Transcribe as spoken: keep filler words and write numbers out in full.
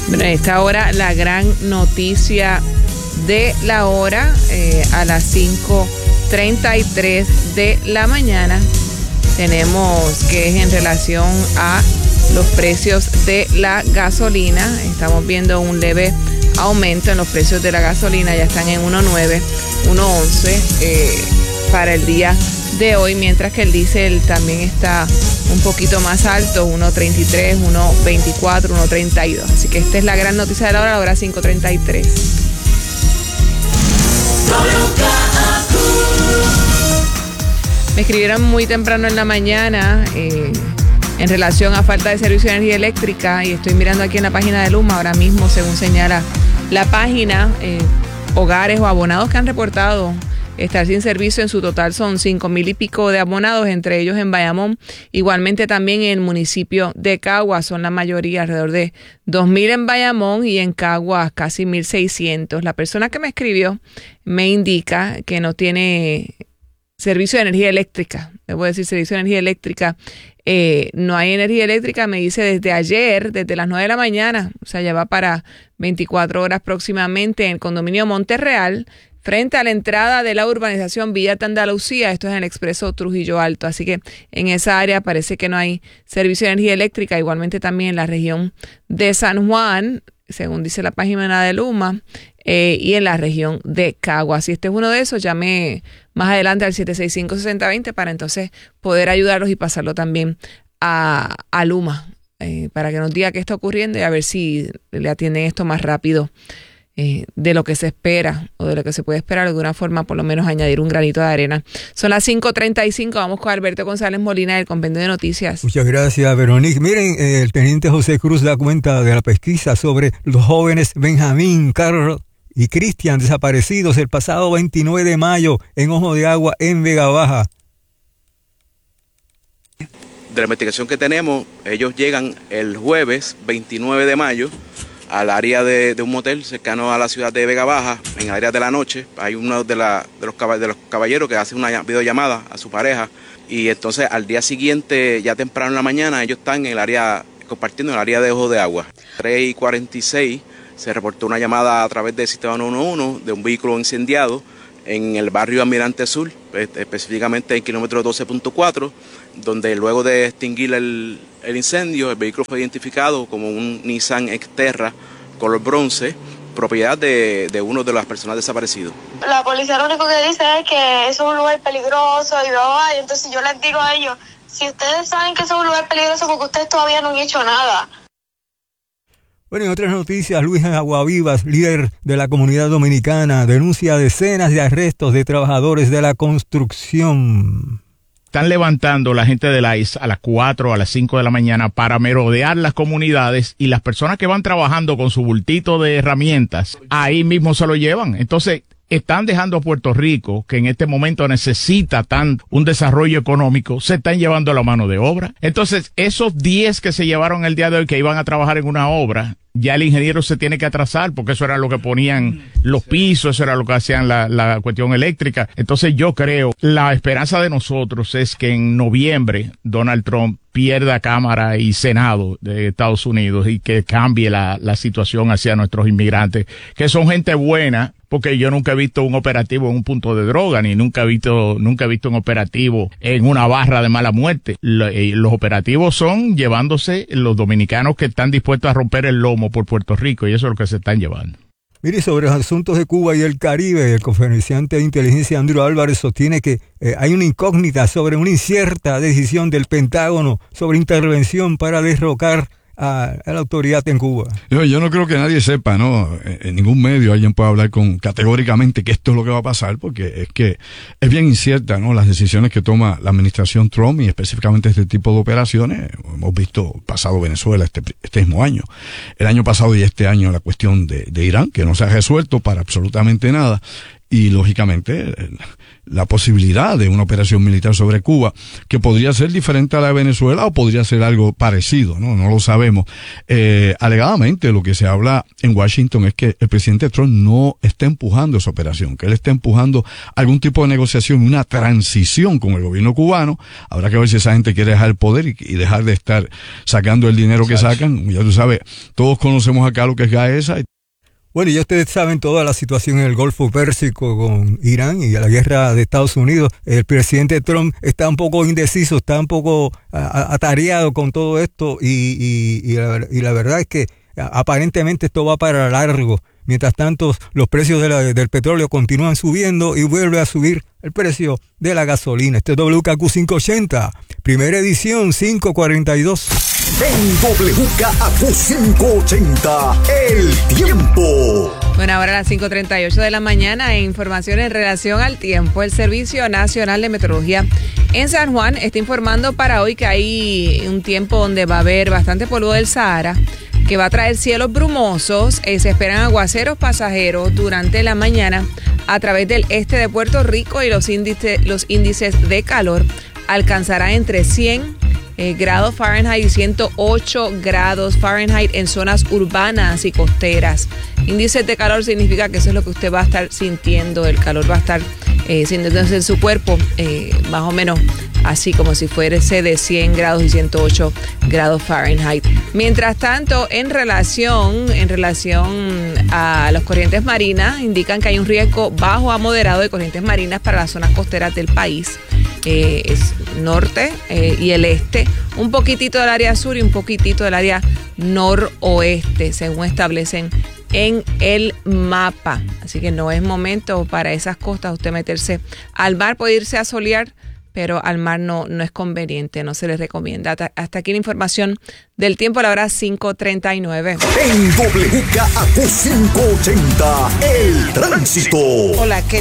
Bueno, a esta hora la gran noticia de la hora, eh, a las cinco treinta y tres de la mañana, tenemos que es en relación a los precios de la gasolina. Estamos viendo un leve aumento en los precios de la gasolina, ya están en uno nueve, uno once eh, para el día de hoy, mientras que el diésel también está un poquito más alto, uno treinta y tres, uno veinticuatro, uno treinta y dos. Así que esta es la gran noticia de la hora, la hora cinco treinta y tres. Me escribieron muy temprano en la mañana eh, en relación a falta de servicio de energía eléctrica, y estoy mirando aquí en la página de Luma ahora mismo, según señala la página, eh, hogares o abonados que han reportado estar sin servicio. En su total son cinco mil y pico de abonados, entre ellos en Bayamón, igualmente también en el municipio de Caguas, son la mayoría, alrededor de dos mil en Bayamón, y en Caguas casi mil seiscientos. La persona que me escribió me indica que no tiene servicio de energía eléctrica, debo decir servicio de energía eléctrica, eh, no hay energía eléctrica, me dice desde ayer, desde las nueve de la mañana, o sea, ya va para veinticuatro horas próximamente, en el condominio Monterreal, frente a la entrada de la urbanización Villa de Andalucía. Esto es en el expreso Trujillo Alto, así que en esa área parece que no hay servicio de energía eléctrica. Igualmente también en la región de San Juan, según dice la página de Luma, eh, y en la región de Caguas. Si este es uno de esos, llame más adelante al siete seis cinco, seis cero dos cero para entonces poder ayudarlos y pasarlo también a, a Luma, eh, para que nos diga qué está ocurriendo y a ver si le atienden esto más rápido Eh, de lo que se espera o de lo que se puede esperar, de alguna forma por lo menos añadir un granito de arena. Son las cinco treinta y cinco, vamos con Alberto González Molina del Compendio de Noticias. Muchas gracias, Veronique. Miren, eh, el teniente José Cruz da cuenta de la pesquisa sobre los jóvenes Benjamín, Carlos y Cristian desaparecidos el pasado veintinueve de mayo en Ojo de Agua, en Vega Baja. De la investigación que tenemos, ellos llegan el jueves veintinueve de mayo al área de, de un motel cercano a la ciudad de Vega Baja, en áreas de la noche. Hay uno de, la, de, los, de los caballeros que hace una videollamada a su pareja, y entonces al día siguiente, ya temprano en la mañana, ellos están en el área, compartiendo en el área de Ojo de Agua. tres y cuarenta y seis se reportó una llamada a través del sistema nueve uno uno de un vehículo incendiado en el barrio Almirante Sur, específicamente en kilómetro doce punto cuatro, donde luego de extinguir el, el incendio, el vehículo fue identificado como un Nissan Xterra color bronce, propiedad de, de uno de las personas desaparecidas. La policía lo único que dice es que es un lugar peligroso y bla, bla, y entonces yo les digo a ellos, si ustedes saben que es un lugar peligroso, porque ustedes todavía no han hecho nada. Bueno, en otras noticias, Luis Aguavivas, líder de la comunidad dominicana, denuncia decenas de arrestos de trabajadores de la construcción. Están levantando la gente del I C E a las cuatro, a las cinco de la mañana para merodear las comunidades, y las personas que van trabajando con su bultito de herramientas, ahí mismo se lo llevan. Entonces, están dejando a Puerto Rico, que en este momento necesita tan un desarrollo económico, se están llevando la mano de obra. Entonces, esos diez que se llevaron el día de hoy que iban a trabajar en una obra, ya el ingeniero se tiene que atrasar, porque eso era lo que ponían los pisos, eso era lo que hacían la, la cuestión eléctrica. Entonces yo creo, la esperanza de nosotros es que en noviembre Donald Trump pierda Cámara y Senado de Estados Unidos y que cambie la, la situación hacia nuestros inmigrantes, que son gente buena, porque yo nunca he visto un operativo en un punto de droga, ni nunca he visto, nunca he visto un operativo en una barra de mala muerte. Los operativos son llevándose los dominicanos que están dispuestos a romper el lomo por Puerto Rico, y eso es lo que se están llevando. Mire, sobre los asuntos de Cuba y el Caribe, el conferenciante de inteligencia Andrew Álvarez sostiene que eh, hay una incógnita sobre una incierta decisión del Pentágono sobre intervención para derrocar a, a la autoridad en Cuba. Yo, yo no creo que nadie sepa, ¿no? En, en ningún medio alguien puede hablar con categóricamente que esto es lo que va a pasar, porque es que es bien incierta, ¿no? Las decisiones que toma la administración Trump, y específicamente este tipo de operaciones. Hemos visto pasado Venezuela este, este mismo año, el año pasado y este año la cuestión de, de Irán, que no se ha resuelto para absolutamente nada. y lógicamente la posibilidad de una operación militar sobre Cuba, que podría ser diferente a la de Venezuela o podría ser algo parecido, no, no lo sabemos. Eh, alegadamente lo que se habla en Washington es que el presidente Trump no está empujando esa operación, que él está empujando algún tipo de negociación, una transición con el gobierno cubano. Habrá que ver si esa gente quiere dejar el poder y, y dejar de estar sacando el dinero que sacan. Ya tú sabes, todos conocemos acá lo que es Gaesa. Bueno, ya ustedes saben toda la situación en el Golfo Pérsico con Irán y la guerra de Estados Unidos. El presidente Trump está un poco indeciso, está un poco a, atareado con todo esto y, y, y, la, y la verdad es que aparentemente esto va para largo. Mientras tanto, los precios de la, del petróleo continúan subiendo y vuelve a subir el precio de la gasolina. Este es W K Q quinientos ochenta, primera edición, cinco cuarenta y dos. En W K Q quinientos ochenta, el tiempo. Bueno, ahora a las cinco treinta y ocho de la mañana, e información en relación al tiempo. El Servicio Nacional de Meteorología en San Juan está informando para hoy que hay un tiempo donde va a haber bastante polvo del Sahara, que va a traer cielos brumosos. Eh, se esperan aguaceros pasajeros durante la mañana a través del este de Puerto Rico y los índices, los índices de calor alcanzarán entre cien eh, grados Fahrenheit y ciento ocho grados Fahrenheit en zonas urbanas y costeras. Índices de calor significa que eso es lo que usted va a estar sintiendo. El calor va a estar eh, sintiéndose en su cuerpo eh, más o menos así como si fuese de cien grados y ciento ocho grados Fahrenheit. Mientras tanto, en relación, en relación a las corrientes marinas, indican que hay un riesgo bajo a moderado de corrientes marinas para las zonas costeras del país. Eh, es norte eh, y el este, un poquitito del área sur y un poquitito del área noroeste, según establecen en el mapa. Así que no es momento para esas costas usted meterse al mar, puede irse a solear, pero al mar no, no es conveniente, no se les recomienda. Hasta, hasta aquí la información del tiempo a la hora cinco treinta y nueve. En W K Q quinientos ochenta, el tránsito. Hola, ¿qué